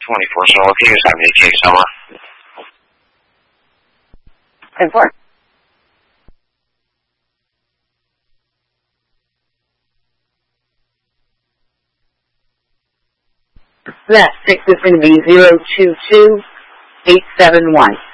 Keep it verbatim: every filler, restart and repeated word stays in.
twenty-four, so what can you have me take summer? ten four. That six is going to be zero two two eight seven one.